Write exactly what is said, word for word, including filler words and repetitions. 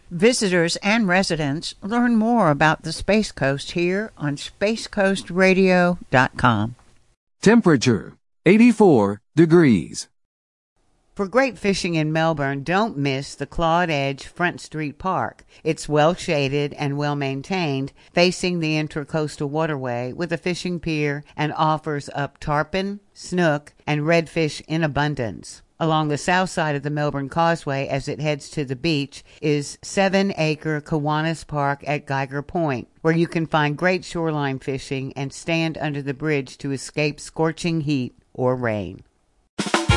Visitors and residents learn more about the Space Coast here on space coast radio dot com. Temperature, eighty-four degrees. For great fishing in Melbourne, don't miss the Claude Edge Front Street Park. It's well shaded and well maintained, facing the Intracoastal Waterway with a fishing pier, and offers up tarpon, snook, and redfish in abundance. Along the south side of the Melbourne Causeway as it heads to the beach is seven-acre Kiwanis Park at Geiger Point, where you can find great shoreline fishing and stand under the bridge to escape scorching heat or rain.